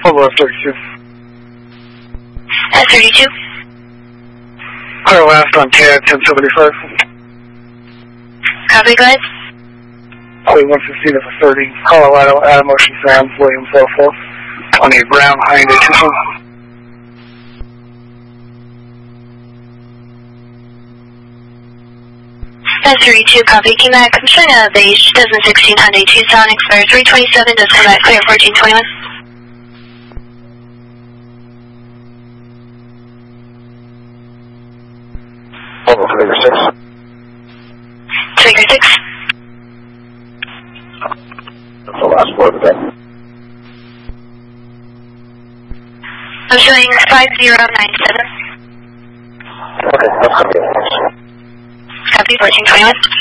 Over 32. S32. Clear last on CAD 1075. Copy, go ahead. Play 115 of 30. Colorado, Adam Ocean Sam, William 44. Plenty of ground, high into Tucson. S32, copy. Came back. I'm showing a beige 2016 Hyundai Tucson, expire 327, does come back clear 1421. Over figure 6. Figure 6. That's the last word of that. I'm showing 5097. Okay, that's going to be it. Thanks. Copy, 1421.